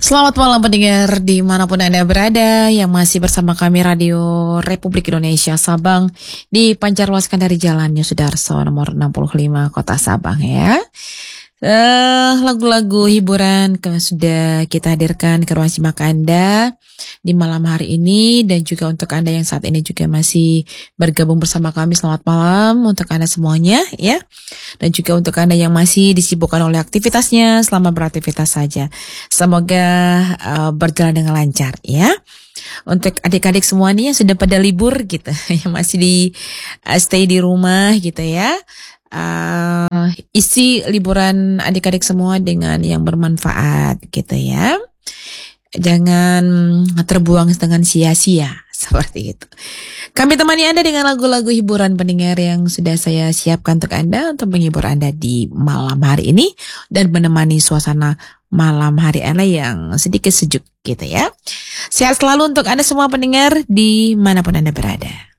Selamat malam pendengar dimanapun Anda berada yang masih bersama kami Radio Republik Indonesia Sabang di Pancarluaskan dari Jalan Yosudarso nomor 65 Kota Sabang ya. Lagu-lagu hiburan sudah kita hadirkan ke ruang simak Anda di malam hari ini, dan juga untuk Anda yang saat ini juga masih bergabung bersama kami, selamat malam untuk Anda semuanya ya. Dan juga untuk Anda yang masih disibukkan oleh aktivitasnya, selamat beraktivitas saja. Semoga berjalan dengan lancar ya. Untuk adik-adik semua nih yang sudah pada libur gitu, yang masih di stay di rumah gitu ya. Isi liburan adik-adik semua dengan yang bermanfaat gitu ya. Jangan terbuang dengan sia-sia seperti itu. Kami temani Anda dengan lagu-lagu hiburan pendengar yang sudah saya siapkan untuk Anda untuk menghibur Anda di malam hari ini dan menemani suasana malam hari Anda yang sedikit sejuk gitu ya. Sehat selalu untuk Anda semua pendengar dimanapun Anda berada.